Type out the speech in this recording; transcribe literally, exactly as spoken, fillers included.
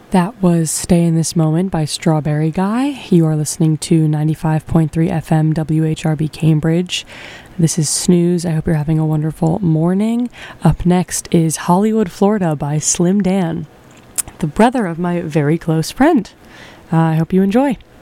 That was Stay in This Moment by Strawberry Guy. You are listening to ninety-five point three F M W H R B Cambridge. This is Snooze. I hope you're having a wonderful morning. Up next is Hollywood, Florida by Slim Dan, the brother of my very close friend. Uh, I hope you enjoy.